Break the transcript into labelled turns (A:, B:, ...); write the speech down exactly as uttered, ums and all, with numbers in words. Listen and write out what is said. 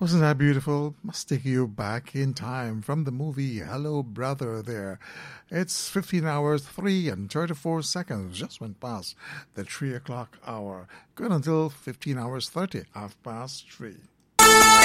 A: Wasn't that beautiful? Must take you back in time from the movie Hello Brother there. It's fifteen hours, three and thirty-four seconds. Just went past the three o'clock hour. Good until fifteen hours, thirty, half past three.